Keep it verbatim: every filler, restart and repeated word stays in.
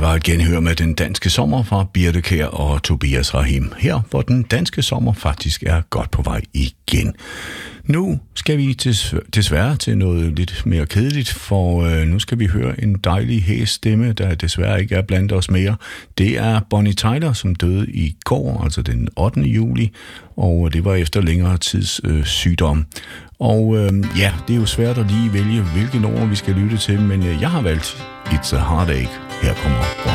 var et genhør med den danske sommer fra Birthe Kjær og Tobias Rahim. Her, hvor den danske sommer faktisk er godt på vej igen. Nu skal vi desværre til noget lidt mere kedeligt, for øh, nu skal vi høre en dejlig hæs stemme, der desværre ikke er blandt os mere. Det er Bonnie Tyler, som døde i går, altså den ottende juli, og det var efter længere tids øh, sygdom. Og øh, ja, det er jo svært at lige vælge, hvilke nummer vi skal lytte til, men øh, jeg har valgt It's a Heartache. Her kommer Bonnie.